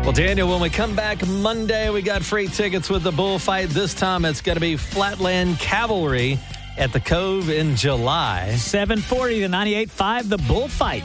Well, Daniel, when we come back Monday, we got free tickets with the bullfight. This time it's going to be Flatland Cavalry at the Cove in July. 740 to 98.5, the bullfight.